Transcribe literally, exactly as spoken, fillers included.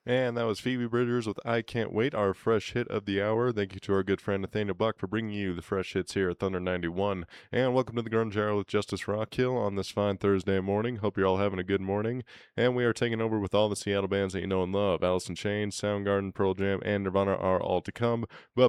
And that was Phoebe Bridgers with I Can't Wait, our fresh hit of the hour. Thank you to our good friend Nathaniel Buck for bringing you the fresh hits here at Thunder ninety-one. And welcome to the Grunge Hour with Justice Rockhill on this fine Thursday morning. Hope you're all having a good morning. And we are taking over with all the Seattle bands that you know and love. Alice in Chains, Soundgarden, Pearl Jam, and Nirvana are all to come. But